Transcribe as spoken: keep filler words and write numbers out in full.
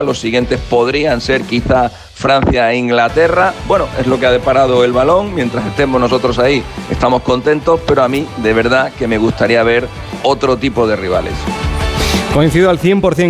Los siguientes podrían ser quizá Francia e Inglaterra. Bueno, es lo que ha deparado el balón. Mientras estemos nosotros ahí, estamos contentos, pero a mí, de verdad, que me gustaría ver otro tipo de rivales. Coincido al cien por ciento